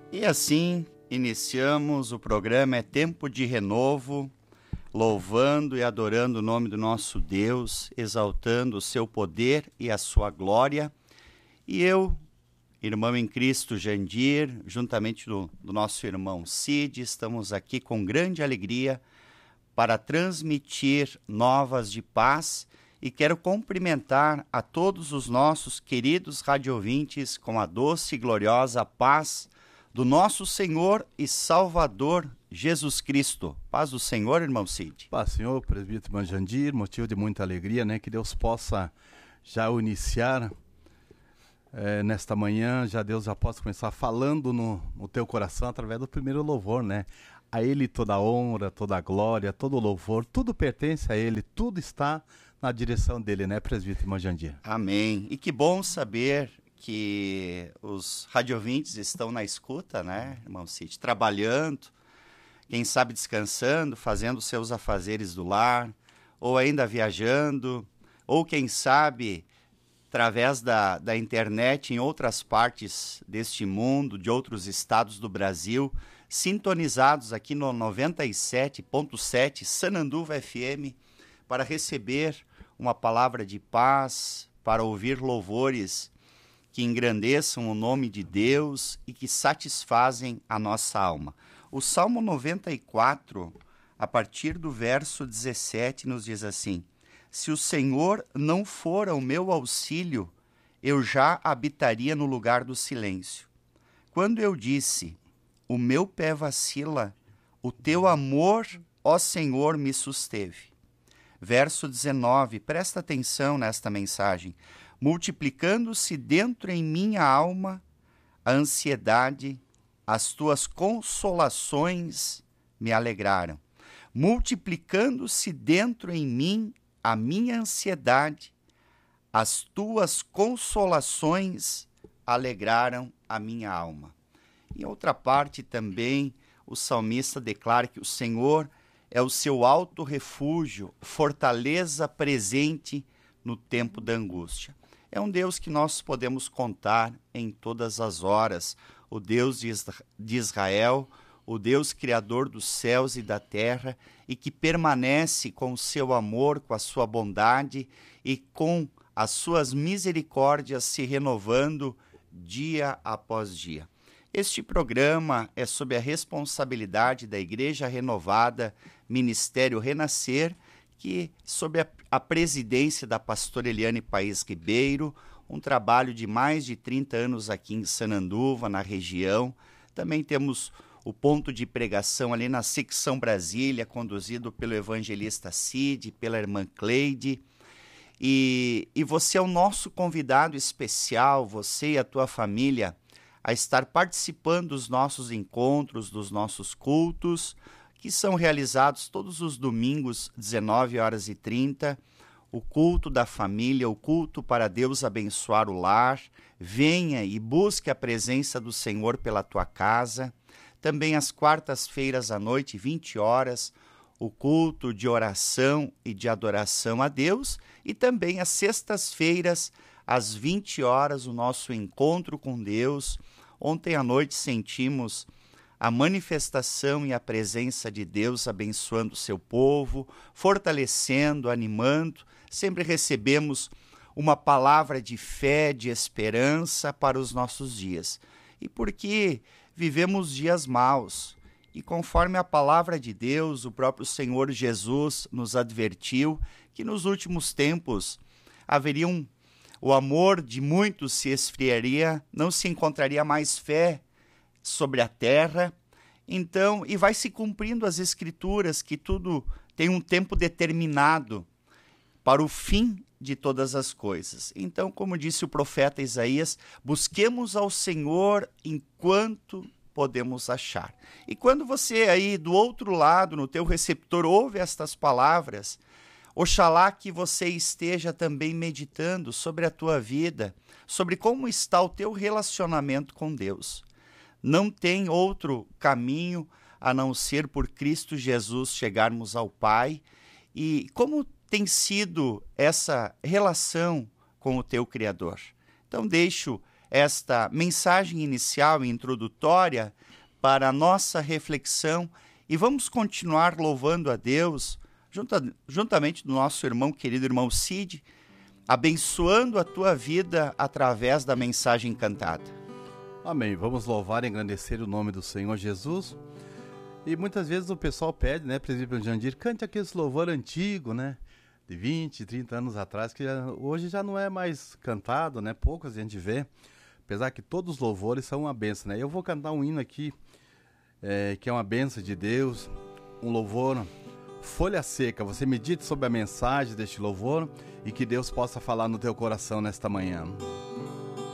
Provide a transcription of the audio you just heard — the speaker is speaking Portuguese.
E assim iniciamos o programa É Tempo de Renovo, louvando e adorando o nome do nosso Deus, exaltando o seu poder e a sua glória. E eu, irmão em Cristo Jandir, juntamente do nosso irmão Cid, estamos aqui com grande alegria para transmitir novas de paz e quero cumprimentar a todos os nossos queridos radiovintes com a doce e gloriosa paz do nosso Senhor e Salvador Jesus Cristo. Paz do Senhor, irmão Cid. Paz, Senhor, presbítero irmão Jandir, motivo de muita alegria, né? Que Deus possa já iniciar nesta manhã, Deus já possa começar falando no teu coração através do primeiro louvor, né? A Ele toda a honra, toda a glória, todo o louvor, tudo pertence a Ele, tudo está na direção dele, né, presbítero irmão Jandir? Amém. E que bom saber que os radiovintes estão na escuta, né, irmão Cid? Trabalhando, quem sabe descansando, fazendo seus afazeres do lar, ou ainda viajando, ou quem sabe através da internet em outras partes deste mundo, de outros estados do Brasil, sintonizados aqui no 97.7 Sananduva FM, para receber uma palavra de paz, para ouvir louvores que engrandeçam o nome de Deus e que satisfazem a nossa alma. O Salmo 94, a partir do verso 17, nos diz assim: se o Senhor não for ao meu auxílio, eu já habitaria no lugar do silêncio. Quando eu disse, o meu pé vacila, o teu amor, ó Senhor, me susteve. Verso 19, presta atenção nesta mensagem. Multiplicando-se dentro em minha alma a ansiedade, as tuas consolações me alegraram. Multiplicando-se dentro em mim a minha ansiedade, as tuas consolações alegraram a minha alma. Em outra parte também, o salmista declara que o Senhor é o seu alto refúgio, fortaleza presente no tempo da angústia. É um Deus que nós podemos contar em todas as horas, o Deus de Israel, o Deus criador dos céus e da terra, e que permanece com o seu amor, com a sua bondade e com as suas misericórdias se renovando dia após dia. Este programa é sob a responsabilidade da Igreja Renovada, Ministério Renascer, que sob a presidência da pastora Eliane Paes Ribeiro, um trabalho de mais de 30 anos aqui em Sananduva, na região. Também temos o ponto de pregação ali na secção Brasília, conduzido pelo evangelista Cid, pela irmã Cleide. E você é o nosso convidado especial, você e a tua família, a estar participando dos nossos encontros, dos nossos cultos, que são realizados todos os domingos, 19h30, o culto da família, o culto para Deus abençoar o lar. Venha e busque a presença do Senhor pela tua casa. Também às quartas-feiras à noite, 20h, o culto de oração e de adoração a Deus. E também às sextas-feiras, às 20h, o nosso encontro com Deus. Ontem à noite sentimos a manifestação e a presença de Deus abençoando o seu povo, fortalecendo, animando. Sempre recebemos uma palavra de fé, de esperança para os nossos dias. E porque vivemos dias maus, e conforme a palavra de Deus, o próprio Senhor Jesus nos advertiu que nos últimos tempos o amor de muitos se esfriaria, não se encontraria mais fé sobre a terra. Então, e vai se cumprindo as escrituras, que tudo tem um tempo determinado para o fim de todas as coisas. Então, como disse o profeta Isaías, busquemos ao Senhor enquanto podemos achar. E quando você aí do outro lado, no teu receptor, ouve estas palavras, oxalá que você esteja também meditando sobre a tua vida, sobre como está o teu relacionamento com Deus. Não tem outro caminho a não ser por Cristo Jesus chegarmos ao Pai. E como tem sido essa relação com o teu Criador? Então deixo esta mensagem inicial e introdutória para a nossa reflexão e vamos continuar louvando a Deus, juntamente do nosso irmão, querido irmão Cid, abençoando a tua vida através da mensagem cantada. Amém. Vamos louvar e engrandecer o nome do Senhor Jesus. E muitas vezes o pessoal pede, né, presbítero Jandir, cante aquele louvor antigo, né, de 20, 30 anos atrás, que hoje já não é mais cantado, né, poucas a gente vê, apesar que todos os louvores são uma bênção, né. Eu vou cantar um hino aqui, que é uma bênção de Deus, um louvor, Folha Seca. Você medite sobre a mensagem deste louvor e que Deus possa falar no teu coração nesta manhã.